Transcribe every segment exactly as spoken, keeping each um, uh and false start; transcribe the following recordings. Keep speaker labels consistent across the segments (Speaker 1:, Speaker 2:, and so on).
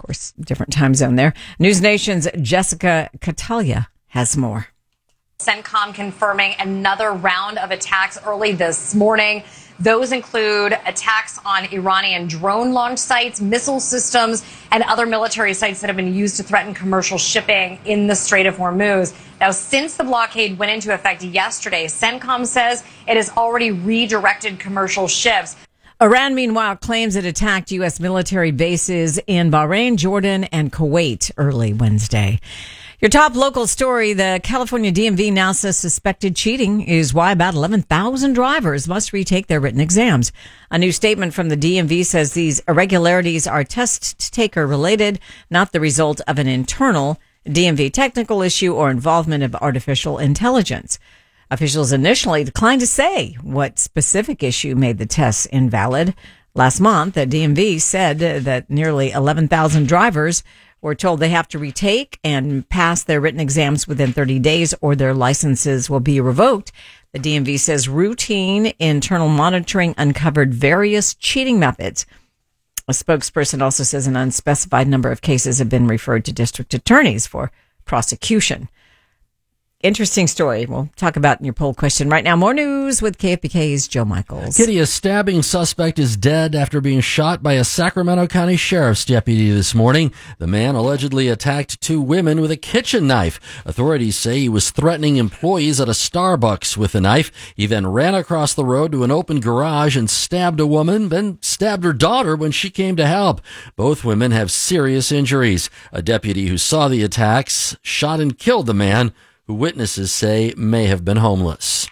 Speaker 1: course, different time zone there. News Nation's Jessica Catalia has more.
Speaker 2: CENTCOM confirming another round of attacks early this morning. Those include attacks on Iranian drone launch sites, missile systems, and other military sites that have been used to threaten commercial shipping in the Strait of Hormuz. Now, since the blockade went into effect yesterday, CENTCOM says it has already redirected commercial ships.
Speaker 1: Iran, meanwhile, claims it attacked U S military bases in Bahrain, Jordan, and Kuwait early Wednesday. Your top local story, the California D M V now says suspected cheating is why about eleven thousand drivers must retake their written exams. A new statement from the D M V says these irregularities are test-taker related, not the result of an internal D M V technical issue or involvement of artificial intelligence. Officials initially declined to say what specific issue made the tests invalid. Last month, the D M V said that nearly eleven thousand drivers were told they have to retake and pass their written exams within thirty days or their licenses will be revoked. The D M V says routine internal monitoring uncovered various cheating methods. A spokesperson also says an unspecified number of cases have been referred to district attorneys for prosecution. Interesting story. We'll talk about in your poll question right now. More news with K F B K's Joe Michaels.
Speaker 3: Kitty, a stabbing suspect is dead after being shot by a Sacramento County Sheriff's deputy this morning. The man allegedly attacked two women with a kitchen knife. Authorities say he was threatening employees at a Starbucks with a knife. He then ran across the road to an open garage and stabbed a woman, then stabbed her daughter when she came to help. Both women have serious injuries. A deputy who saw the attacks shot and killed the man, who witnesses say may have been homeless.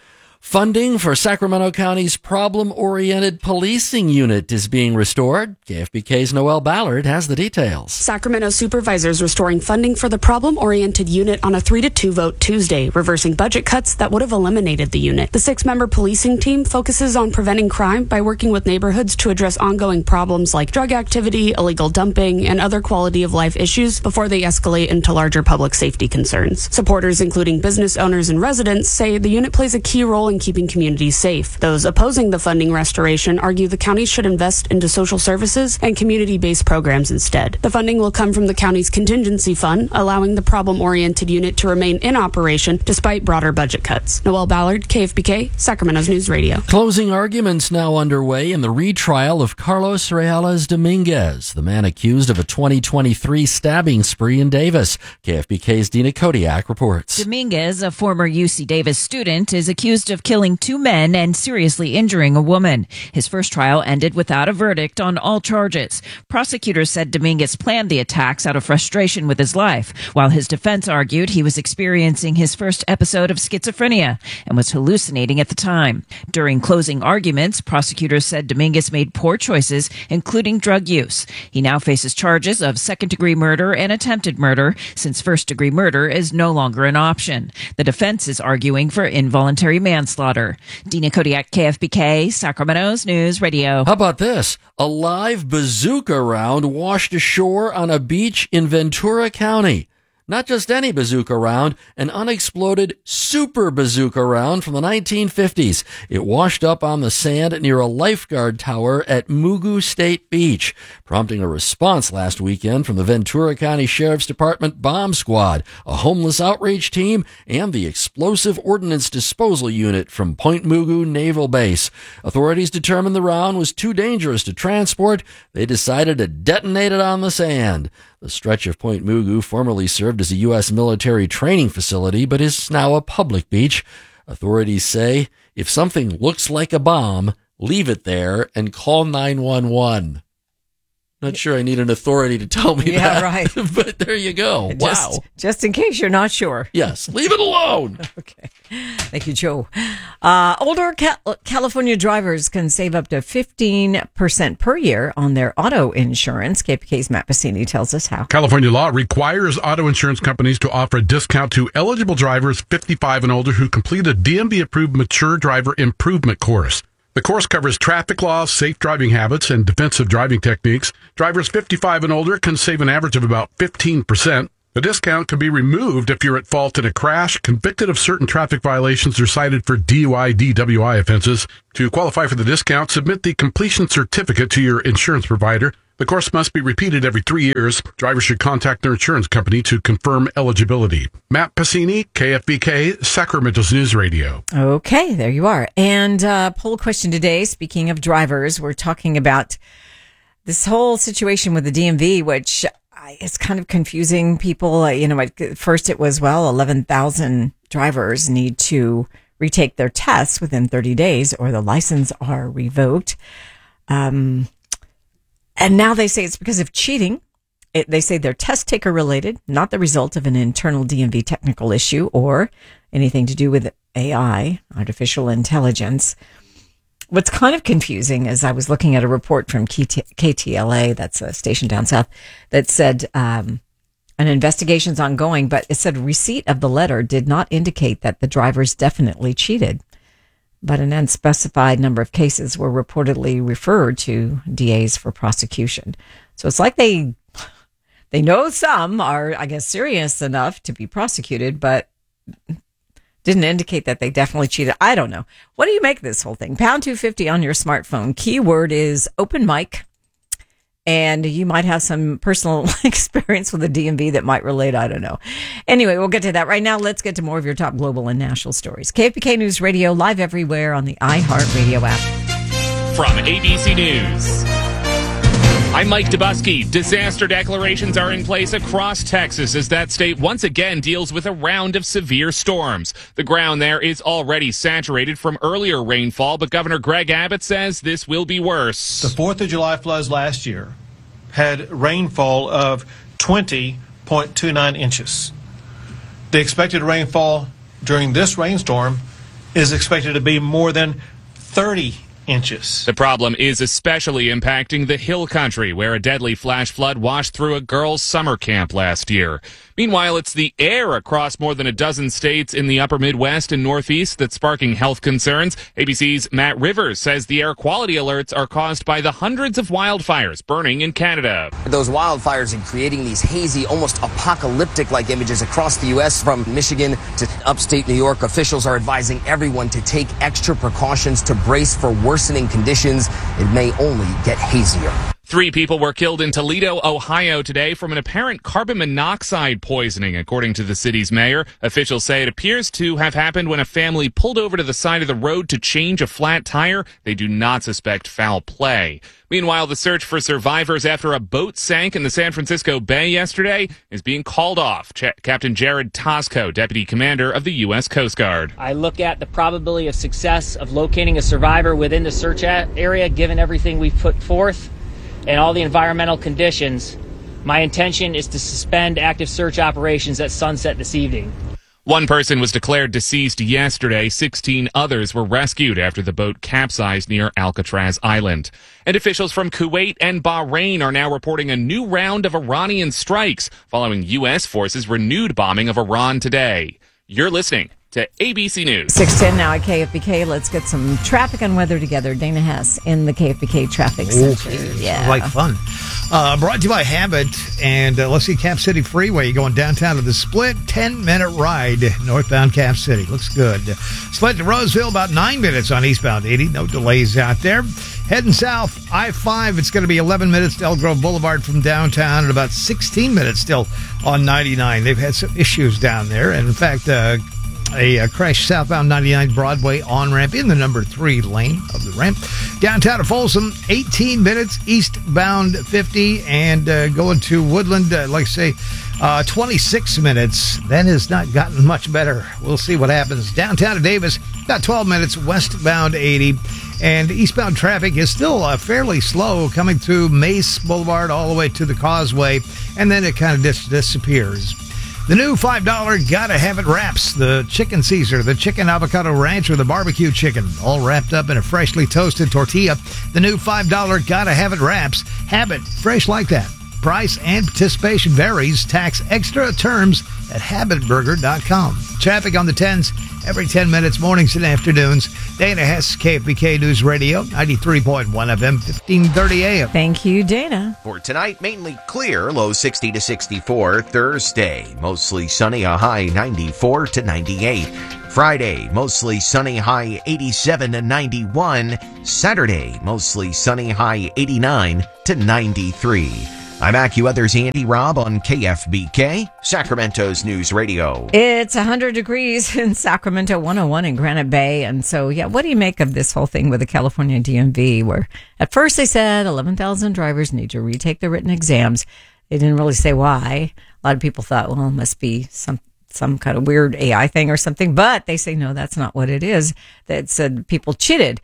Speaker 3: Funding for Sacramento County's problem-oriented policing unit is being restored. K F B K's Noelle Ballard has the details.
Speaker 4: Sacramento supervisors restoring funding for the problem-oriented unit on a three to two vote Tuesday, reversing budget cuts that would have eliminated the unit. The six-member policing team focuses on preventing crime by working with neighborhoods to address ongoing problems like drug activity, illegal dumping, and other quality-of-life issues before they escalate into larger public safety concerns. Supporters, including business owners and residents, say the unit plays a key role in keeping communities safe. Those opposing the funding restoration argue the county should invest into social services and community-based programs instead. The funding will come from the county's contingency fund, allowing the problem-oriented unit to remain in operation despite broader budget cuts. Noelle Ballard, K F B K, Sacramento's News Radio.
Speaker 3: Closing arguments now underway in the retrial of Carlos Reales Dominguez, the man accused of a twenty twenty-three stabbing spree in Davis. K F B K's Dina Kodiak reports.
Speaker 5: Dominguez, a former U C Davis student, is accused of killing two men and seriously injuring a woman. His first trial ended without a verdict on all charges. Prosecutors said Dominguez planned the attacks out of frustration with his life, while his defense argued he was experiencing his first episode of schizophrenia and was hallucinating at the time. During closing arguments, prosecutors said Dominguez made poor choices, including drug use. He now faces charges of second-degree murder and attempted murder, since first-degree murder is no longer an option. The defense is arguing for involuntary manslaughter. Slaughter. Dina Kodiak, K F B K, Sacramento's News Radio.
Speaker 3: How about this? A live bazooka round washed ashore on a beach in Ventura County. Not just any bazooka round, an unexploded super bazooka round from the nineteen fifties. It washed up on the sand near a lifeguard tower at Mugu State Beach, prompting a response last weekend from the Ventura County Sheriff's Department Bomb Squad, a homeless outreach team, and the Explosive Ordnance Disposal Unit from Point Mugu Naval Base. Authorities determined the round was too dangerous to transport. They decided to detonate it on the sand. The stretch of Point Mugu formerly served as a U S military training facility, but is now a public beach. Authorities say if something looks like a bomb, leave it there and call nine one one. Not sure I need an authority to tell me
Speaker 1: yeah,
Speaker 3: that.
Speaker 1: Yeah, right.
Speaker 3: But there you go.
Speaker 1: Just,
Speaker 3: wow.
Speaker 1: Just in case you're not sure.
Speaker 3: Yes, leave it alone.
Speaker 1: Okay. Thank you, Joe. Uh, older Cal- California drivers can save up to fifteen percent per year on their auto insurance. K P K's Matt Bassini tells us how.
Speaker 6: California law requires auto insurance companies to offer a discount to eligible drivers fifty-five and older who complete a D M V-approved mature driver improvement course. The course covers traffic laws, safe driving habits, and defensive driving techniques. Drivers fifty-five and older can save an average of about fifteen percent. The discount can be removed if you're at fault in a crash, convicted of certain traffic violations, or cited for D U I, D W I offenses. To qualify for the discount, submit the completion certificate to your insurance provider. The course must be repeated every three years. Drivers should contact their insurance company to confirm eligibility. Matt Passini, K F B K, Sacramento's News Radio.
Speaker 1: Okay, there you are. And uh, poll question today, speaking of drivers, we're talking about this whole situation with the D M V, which is kind of confusing people. Uh, you know, at first it was, well, eleven thousand drivers need to retake their tests within thirty days or the license are revoked. Um, and now they say it's because of cheating. It, they say they're test taker related, not the result of an internal D M V technical issue or anything to do with A I, artificial intelligence. What's kind of confusing is I was looking at a report from K T L A, that's a station down south, that said um, an investigation's ongoing, but it said receipt of the letter did not indicate that the drivers definitely cheated. But an unspecified number of cases were reportedly referred to D As for prosecution. So it's like they they know some are, I guess, serious enough to be prosecuted, but didn't indicate that they definitely cheated. I don't know. What do you make of this whole thing? Pound two fifty on your smartphone. Keyword is open mic. And you might have some personal experience with the D M V that might relate. I don't know. Anyway, we'll get to that. Right now, let's get to more of your top global and national stories. K F B K News Radio, live everywhere on the iHeartRadio app.
Speaker 7: From A B C News, I'm Mike Dubusky. Disaster declarations are in place across Texas as that state once again deals with a round of severe storms. The ground there is already saturated from earlier rainfall, but Governor Greg Abbott says this will be worse.
Speaker 8: The fourth of July floods last year had rainfall of twenty point two nine inches. The expected rainfall during this rainstorm is expected to be more than thirty inches.
Speaker 7: The problem is especially impacting the Hill Country, where a deadly flash flood washed through a girls' summer camp last year. Meanwhile, it's the air across more than a dozen states in the upper Midwest and Northeast that's sparking health concerns. A B C's Matt Rivers says the air quality alerts are caused by the hundreds of wildfires burning in Canada.
Speaker 9: Those wildfires are creating these hazy, almost apocalyptic-like images across the U S From Michigan to upstate New York. Officials are advising everyone to take extra precautions to brace for worsening conditions. It may only get hazier.
Speaker 7: Three people were killed in Toledo, Ohio today from an apparent carbon monoxide poisoning, according to the city's mayor. Officials say it appears to have happened when a family pulled over to the side of the road to change a flat tire. They do not suspect foul play. Meanwhile, the search for survivors after a boat sank in the San Francisco Bay yesterday is being called off. Ch- Captain Jared Tosco, Deputy Commander of the U S Coast Guard.
Speaker 10: I look at the probability of success of locating a survivor within the search area, given everything we've put forth and all the environmental conditions. My intention is to suspend active search operations at sunset this evening.
Speaker 7: One person was declared deceased yesterday. sixteen others were rescued after the boat capsized near Alcatraz Island. And officials from Kuwait and Bahrain are now reporting a new round of Iranian strikes following U S forces' renewed bombing of Iran today. You're listening to A B C News.
Speaker 1: six ten now at K F B K. Let's get some traffic and weather together. Dana Hess in the K F B K Traffic Center.
Speaker 11: Okay.
Speaker 1: Yeah.
Speaker 11: Like fun. Uh, brought to you by Habit. And uh, let's see, Cap City Freeway. You're going downtown to the Split. ten-minute ride northbound Cap City. Looks good. Split to Roseville, about nine minutes on eastbound eighty. No delays out there. Heading south, I five. It's going to be eleven minutes to Elk Grove Boulevard from downtown and about sixteen minutes still on ninety-nine. They've had some issues down there. And in fact, uh, A, a crash southbound ninety-nine Broadway on-ramp in the number three lane of the ramp. Downtown to Folsom, eighteen minutes, eastbound fifty, and uh, going to Woodland, uh, like I say, uh, twenty-six minutes. That has not gotten much better. We'll see what happens. Downtown to Davis, about twelve minutes, westbound eighty. And eastbound traffic is still uh, fairly slow coming through Mace Boulevard all the way to the Causeway, and then it kind of dis- disappears. The new five dollar Gotta Have It wraps, the chicken Caesar, the chicken avocado ranch, or the barbecue chicken, all wrapped up in a freshly toasted tortilla. The new five dollar Gotta Have It wraps, have it fresh like that. Price and participation varies. Tax extra terms at habit burger dot com. Traffic on the tens every ten minutes, mornings and afternoons. Dana Hess, K F B K News Radio, ninety-three point one F M, fifteen thirty A M.
Speaker 1: Thank you, Dana.
Speaker 12: For tonight, mainly clear, low sixty to sixty-four. Thursday, mostly sunny, a high ninety-four to ninety-eight. Friday, mostly sunny, high eighty-seven to ninety-one. Saturday, mostly sunny, high eighty-nine to ninety-three. I'm AccuWeather's Andy Robb on K F B K, Sacramento's News Radio.
Speaker 1: It's one hundred degrees in Sacramento, one oh one in Granite Bay. And so, yeah, what do you make of this whole thing with the California D M V, where at first they said eleven thousand drivers need to retake the written exams. They didn't really say why. A lot of people thought, well, it must be some some kind of weird A I thing or something. But they say, no, that's not what it is. That said people cheated.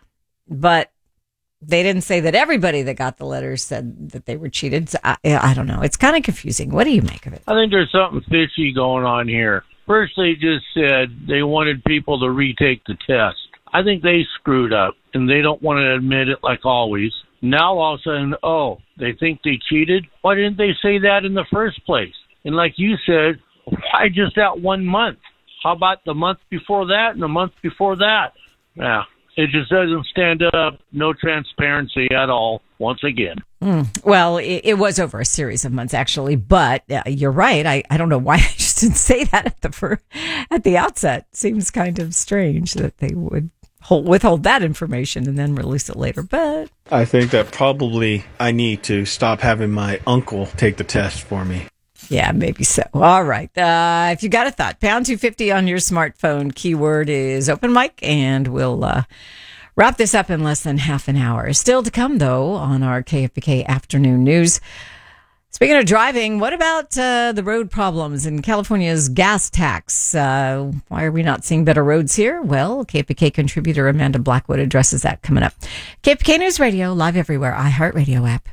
Speaker 1: But they didn't say that everybody that got the letters said that they were cheated. So I, I don't know. It's kind of confusing. What do you make of it?
Speaker 13: I think there's something fishy going on here. First, they just said they wanted people to retake the test. I think they screwed up, and they don't want to admit it like always. Now, all of a sudden, oh, they think they cheated? Why didn't they say that in the first place? And like you said, why just that one month? How about the month before that and the month before that? Yeah. It just doesn't stand up. No transparency at all, once again.
Speaker 1: Mm. Well, it, it was over a series of months, actually. But uh, you're right. I, I don't know why I just didn't say that at the fir- at the outset. Seems kind of strange that they would hold, withhold that information and then release it later. But
Speaker 14: I think that probably I need to stop having my uncle take the test for me.
Speaker 1: Yeah, maybe so. All right. Uh, if you got a thought, pound two fifty on your smartphone. Keyword is open mic, and we'll uh, wrap this up in less than half an hour. Still to come, though, on our K F B K Afternoon News. Speaking of driving, what about uh, the road problems in California's gas tax? Uh, why are we not seeing better roads here? Well, K F B K contributor Amanda Blackwood addresses that coming up. K F B K News Radio, live everywhere, iHeartRadio app.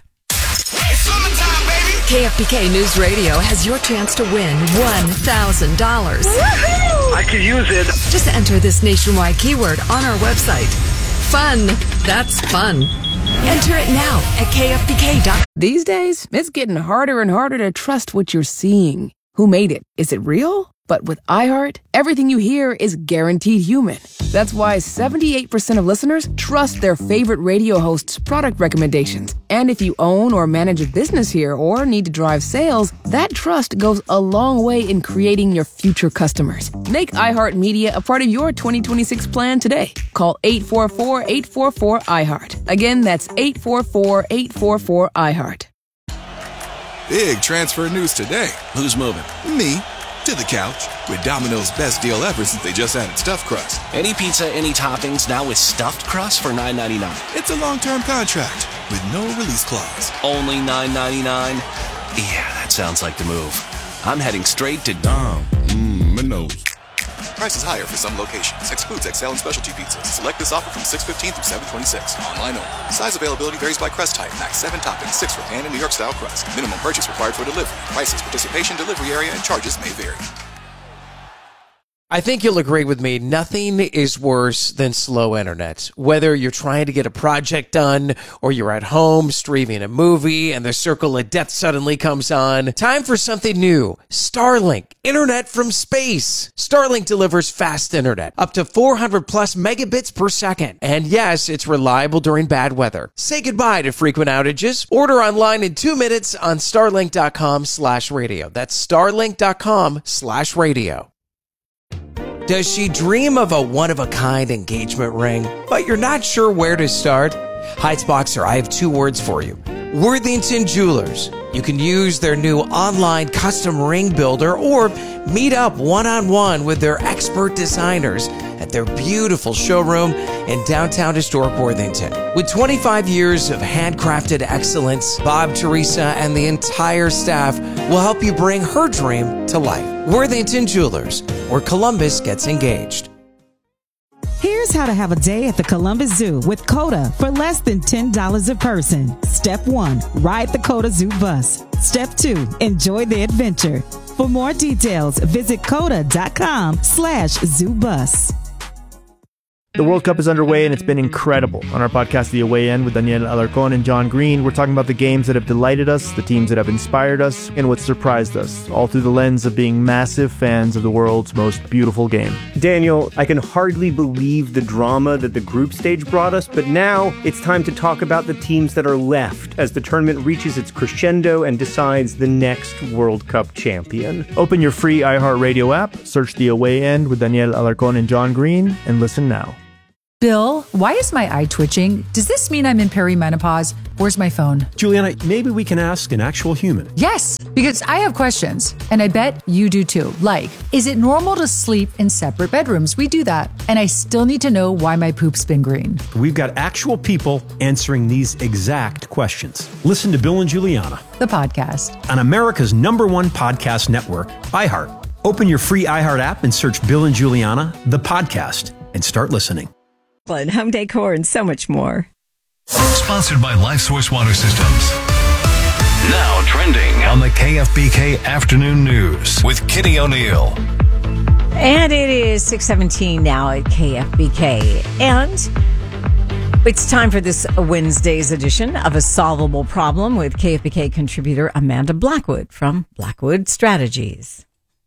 Speaker 15: K F B K News Radio has your chance to win one thousand dollars.
Speaker 16: I could use it.
Speaker 15: Just enter this nationwide keyword on our website. Fun. That's fun. Enter it now at K F B K dot com.
Speaker 17: These days, it's getting harder and harder to trust what you're seeing. Who made it? Is it real? But with iHeart, everything you hear is guaranteed human. That's why seventy-eight percent of listeners trust their favorite radio hosts' product recommendations. And if you own or manage a business here or need to drive sales, that trust goes a long way in creating your future customers. Make iHeartMedia a part of your twenty twenty-six plan today. Call eight four four, eight four four, iHeart. Again, that's eight four four, eight four four, iHeart.
Speaker 18: Big transfer news today. Who's moving? Me. To the couch with Domino's best deal ever since they just added stuffed crust.
Speaker 19: Any pizza, any toppings, now with stuffed crust for nine ninety-nine.
Speaker 18: It's a long-term contract with no release clause.
Speaker 19: Only nine ninety-nine? Yeah, that sounds like the move. I'm heading straight to Dom.
Speaker 18: Mmm, Minos. Prices higher for some locations. Excludes X L and specialty pizzas. Select this offer from six fifteen through seven twenty-six. Online only. Size availability varies by crust type. Max seven toppings, six for pan and New York style crust. Minimum purchase required for delivery. Prices, participation, delivery area, and charges may vary.
Speaker 20: I think you'll agree with me, nothing is worse than slow internet. Whether you're trying to get a project done or you're at home streaming a movie and the circle of death suddenly comes on, time for something new. Starlink, internet from space. Starlink delivers fast internet, up to four hundred plus megabits per second. And yes, it's reliable during bad weather. Say goodbye to frequent outages. Order online in two minutes on starlink.com slash radio. That's starlink.com slash radio. Does she dream of a one-of-a-kind engagement ring, but you're not sure where to start? Heights Boxer, I have two words for you. Worthington Jewelers. You can use their new online custom ring builder or meet up one-on-one with their expert designers at their beautiful showroom in downtown historic Worthington. With twenty-five years of handcrafted excellence, Bob, Teresa, and the entire staff will help you bring her dream to life. Worthington Jewelers, where Columbus gets engaged.
Speaker 21: Here's how to have a day at the Columbus Zoo with COTA for less than ten dollars a person. Step one, ride the COTA Zoo bus. Step two, enjoy the adventure. For more details, visit COTA.com slash zoo bus.
Speaker 2: The World Cup is underway and it's been incredible. On our podcast, The Away End, with Daniel Alarcón and John Green, we're talking about the games that have delighted us, the teams that have inspired us, and what surprised us, all through the lens of being massive fans of the world's most beautiful game.
Speaker 22: Daniel, I can hardly believe the drama that the group stage brought us, but now it's time to talk about the teams that are left as the tournament reaches its crescendo and decides the next World Cup champion.
Speaker 2: Open your free iHeartRadio app, search The Away End with Daniel Alarcón and John Green, and listen now.
Speaker 23: Bill, why is my eye twitching? Does this mean I'm in perimenopause? Where's my phone?
Speaker 24: Juliana, maybe we can ask an actual human.
Speaker 23: Yes, because I have questions, and I bet you do too. Like, is it normal to sleep in separate bedrooms? We do that. And I still need to know why my poop's been green.
Speaker 24: We've got actual people answering these exact questions. Listen to Bill and Juliana,
Speaker 23: the podcast,
Speaker 24: on America's number one podcast network, iHeart. Open your free iHeart app and search Bill and Juliana, the podcast, and start listening.
Speaker 1: Home decor, and so much more.
Speaker 25: Sponsored by LifeSource Water Systems. Now trending on the K F B K Afternoon News with Kitty O'Neill.
Speaker 1: And it is six seventeen now at K F B K. And it's time for this Wednesday's edition of A Solvable Problem with K F B K contributor Amanda Blackwood from Blackwood Strategies.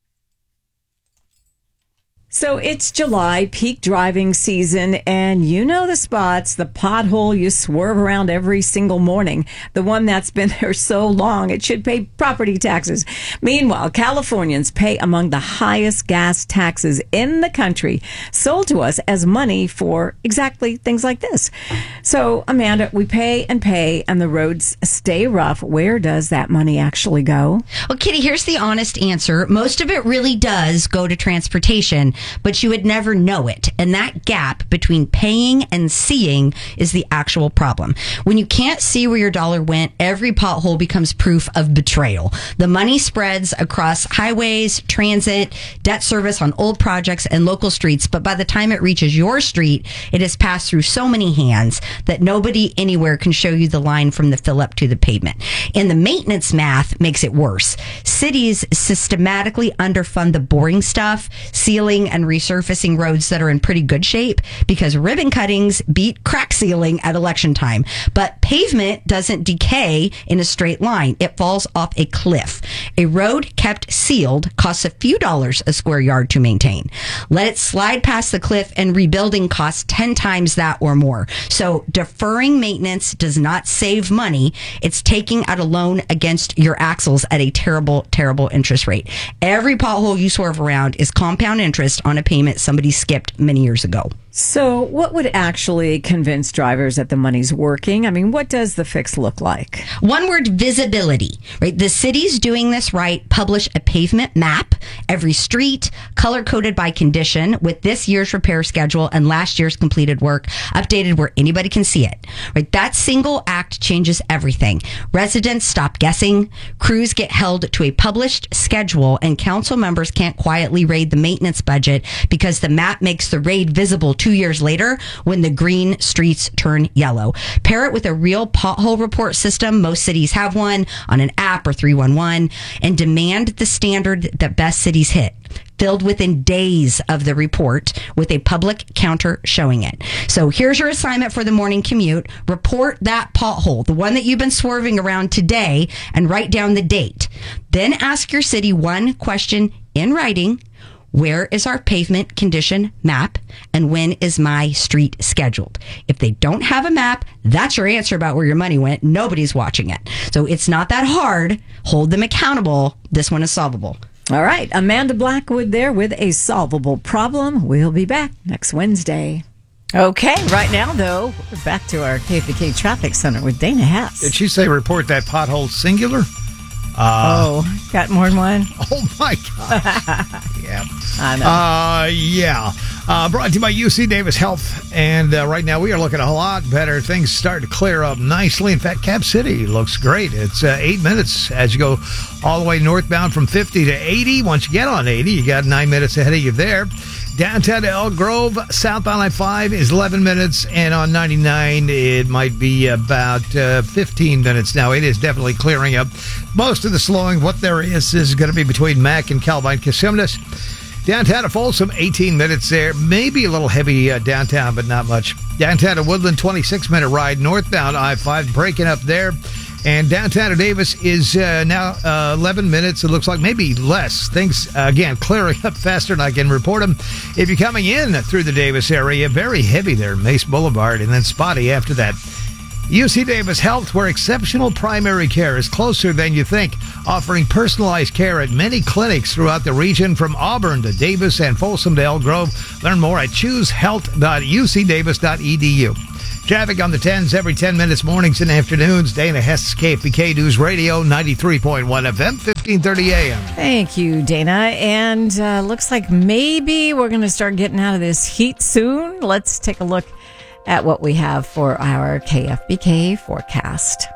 Speaker 1: So it's July, peak driving season, and you know the spots, the pothole you swerve around every single morning, the one that's been there so long it should pay property taxes. Meanwhile, Californians pay among the highest gas taxes in the country, sold to us as money for exactly things like this. So, Amanda, we pay and pay, and the roads stay rough. Where does that money actually go?
Speaker 26: Well, Kitty, here's the honest answer. Most of it really does go to transportation, but you would never know it. And that gap between paying and seeing is the actual problem. When you can't see where your dollar went, every pothole becomes proof of betrayal. The money spreads across highways, transit, debt service on old projects, and local streets. But by the time it reaches your street, it has passed through so many hands that nobody anywhere can show you the line from the fill up to the pavement. And the maintenance math makes it worse. Cities systematically underfund the boring stuff, sealing and resurfacing roads that are in pretty good shape, because ribbon cuttings beat crack sealing at election time. But pavement doesn't decay in a straight line. It falls off a cliff. A road kept sealed costs a few dollars a square yard to maintain. Let it slide past the cliff and rebuilding costs ten times that or more. So deferring maintenance does not save money. It's taking out a loan against your axles at a terrible, terrible interest rate. Every pothole you swerve around is compound interest on a payment somebody skipped many years ago.
Speaker 1: So what would actually convince drivers that the money's working? I mean, what does the fix look like?
Speaker 26: One word, visibility, right? The cities doing this right publish a pavement map, every street, color-coded by condition, with this year's repair schedule and last year's completed work updated where anybody can see it, right? That single act changes everything. Residents stop guessing, crews get held to a published schedule, and council members can't quietly raid the maintenance budget because the map makes the raid visible two years later when the green streets turn yellow. Pair it with a real pothole report system. Most cities have one on an app or three one one, and demand the standard that best cities hit, filled within days of the report with a public counter showing it. So here's your assignment for the morning commute. Report that pothole, the one that you've been swerving around today, and write down the date. Then ask your city one question in writing. Where is our pavement condition map, and when is my street scheduled? If they don't have a map, that's your answer about where your money went. Nobody's watching it. So it's not that hard. Hold them accountable. This one is solvable.
Speaker 1: All right. Amanda Blackwood there with A Solvable Problem. We'll be back next Wednesday. Okay. Right now, though, we're back to our K F B K Traffic Center with Dana Hess.
Speaker 11: Did she say report that pothole singular?
Speaker 1: Uh, oh, got more than one?
Speaker 11: Oh, my God. Yeah.
Speaker 1: I know.
Speaker 11: Uh, yeah. Uh, brought to you by U C Davis Health. And uh, right now we are looking a lot better. Things start to clear up nicely. In fact, Cap City looks great. It's uh, eight minutes as you go all the way northbound from fifty to eighty. Once you get on eighty, you got nine minutes ahead of you there. Downtown to Elk Grove, southbound I five is eleven minutes, and on ninety-nine, it might be about uh, fifteen minutes now. It is definitely clearing up. Most of the slowing, what there is, is going to be between Mac and Calvine Cosumnes. Downtown to Folsom, eighteen minutes there. Maybe a little heavy uh, downtown, but not much. Downtown to Woodland, twenty-six minute ride. Northbound I five breaking up there. And downtown to Davis is uh, now uh, eleven minutes. It looks like maybe less. Things, uh, again, clearing up faster than I can report them. If you're coming in through the Davis area, very heavy there, Mace Boulevard, and then spotty after that. U C Davis Health, where exceptional primary care is closer than you think, offering personalized care at many clinics throughout the region from Auburn to Davis and Folsom to Elk Grove. Learn more at choose health dot u c davis dot e d u. Traffic on the tens every ten minutes, mornings and afternoons. Dana Hess, K F B K News Radio, ninety-three point one F M, fifteen thirty A M.
Speaker 1: Thank you, Dana. And uh, looks like maybe we're going to start getting out of this heat soon. Let's take a look at what we have for our K F B K forecast.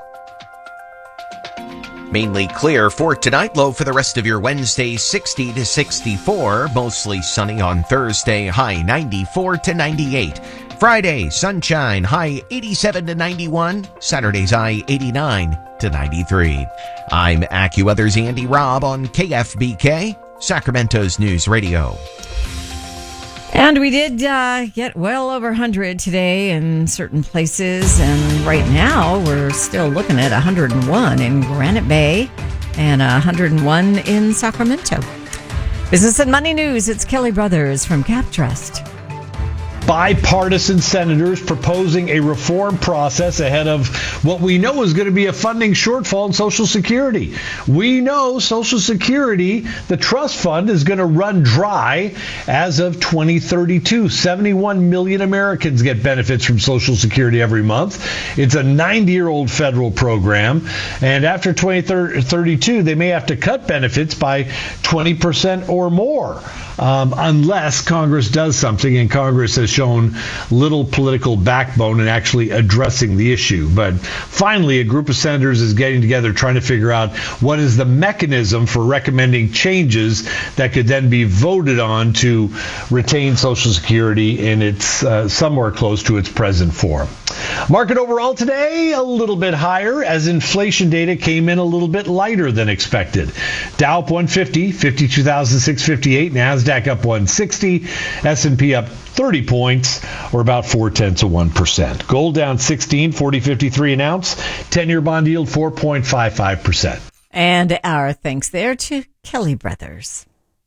Speaker 12: Mainly clear for tonight. Low for the rest of your Wednesday, sixty to sixty-four. Mostly sunny on Thursday, high ninety-four to ninety-eight. Friday, sunshine, high eighty-seven to ninety-one. Saturday's high eighty-nine to ninety-three. I'm AccuWeather's Andy Robb on K F B K, Sacramento's News Radio.
Speaker 1: And we did uh, get well over one hundred today in certain places. And right now, we're still looking at one hundred one in Granite Bay and one hundred one in Sacramento. Business and Money News, it's Kelly Brothers from Cap Trust.
Speaker 3: Bipartisan senators proposing a reform process ahead of what we know is going to be a funding shortfall in Social Security. We know Social Security, the trust fund, is going to run dry as of twenty thirty-two. seventy-one million Americans get benefits from Social Security every month. It's a ninety-year-old federal program. And after twenty thirty-two, they may have to cut benefits by twenty percent or more. Um, unless Congress does something, and Congress has shown little political backbone in actually addressing the issue. But finally, a group of senators is getting together trying to figure out what is the mechanism for recommending changes that could then be voted on to retain Social Security in its uh, somewhere close to its present form. Market overall today, a little bit higher as inflation data came in a little bit lighter than expected. Dow up one fifty, fifty-two thousand six hundred fifty-eight. NASDAQ up one sixty. S and P up thirty points, or about four-tenths of one percent. Gold down sixteen, forty fifty-three an ounce. ten-year bond yield four point five five percent.
Speaker 1: And our thanks there to Kelly Brothers.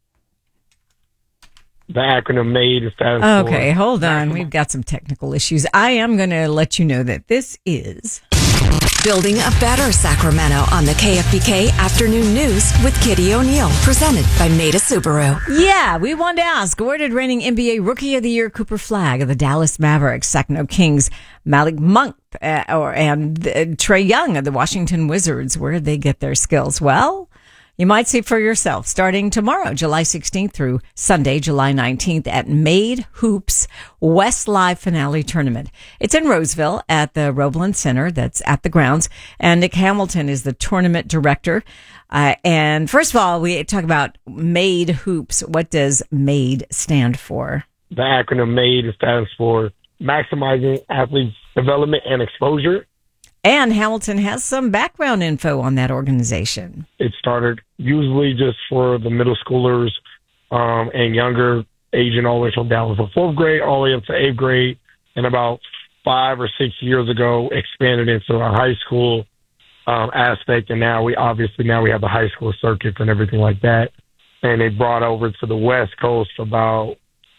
Speaker 4: The acronym MADE stands for...
Speaker 1: Okay, hold on. We've got some technical issues. I am going to let you know that this is...
Speaker 15: Building a better Sacramento on the K F B K Afternoon News with Kitty O'Neill, presented by Maida Subaru.
Speaker 1: Yeah, we wanted to ask, where did reigning N B A Rookie of the Year Cooper Flagg of the Dallas Mavericks, Sacramento Kings, Malik Monk, uh, or and uh, Trae Young of the Washington Wizards, where did they get their skills? Well, you might see for yourself starting tomorrow, July sixteenth through Sunday, July nineteenth at Made Hoops West Live Finale Tournament. It's in Roseville at the Roebland Center. That's at the grounds. And Nick Hamilton is the tournament director. Uh, and first of all, we talk about Made Hoops. What does MADE stand for?
Speaker 4: The acronym MADE stands for Maximizing Athletes' Development and Exposure.
Speaker 1: And Hamilton has some background info on that organization.
Speaker 4: It started usually just for the middle schoolers um, and younger, aging all the way from down from fourth grade all the way up to eighth grade. And about five or six years ago, expanded into a high school um, aspect. And now we obviously now we have the high school circuits and everything like that. And they brought over to the West Coast about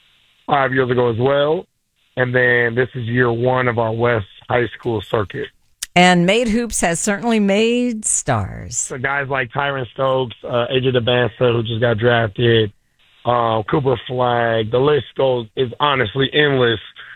Speaker 4: five years ago as well. And then this is year one of our West High School circuit.
Speaker 1: And Made Hoops has certainly made stars.
Speaker 4: So guys like Tyron Stokes, uh, A J DeBansa, who just got drafted, uh, Cooper Flagg, the list goes is honestly endless.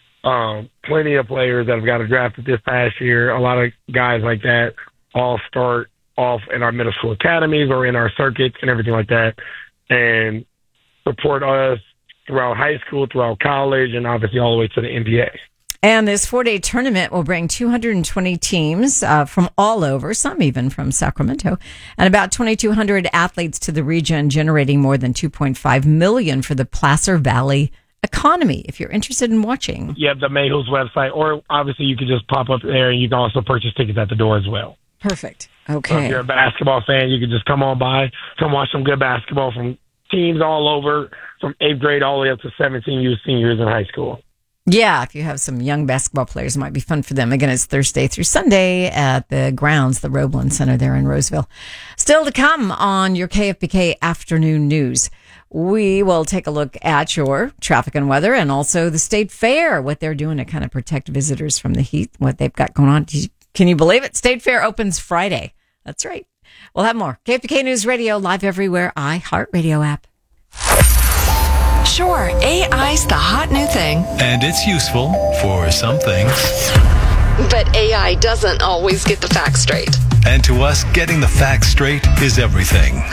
Speaker 4: Um, plenty of players that have got drafted this past year. A lot of guys like that all start off in our middle school academies or in our circuits and everything like that, and support us throughout high school, throughout college, and obviously all the way to the N B A.
Speaker 1: And this four-day tournament will bring two hundred twenty teams uh, from all over, some even from Sacramento, and about twenty-two hundred athletes to the region, generating more than two point five million dollars for the Placer Valley economy. If you're interested in watching,
Speaker 4: you have the Mayhew's website, or obviously you can just pop up there, and you can also purchase tickets at the door as well.
Speaker 1: Perfect. Okay.
Speaker 4: So if you're a basketball fan, you can just come on by, come watch some good basketball from teams all over. from eighth grade all the way up to seventeen youth seniors in high school.
Speaker 1: Yeah, if you have some young basketball players, it might be fun for them. Again, it's Thursday through Sunday at the grounds, the Roeblen Center there in Roseville. Still to come on your K F B K afternoon news. We will take a look at your traffic and weather and also the state fair, what they're doing to kind of protect visitors from the heat, what they've got going on. Can you believe it? State fair opens Friday. That's right. We'll have more. K F B K News Radio, live everywhere, iHeartRadio app.
Speaker 15: Sure, A I's the hot new thing.
Speaker 25: And it's useful for some things.
Speaker 15: But A I doesn't always get the facts straight.
Speaker 25: And to us, getting the facts straight is everything.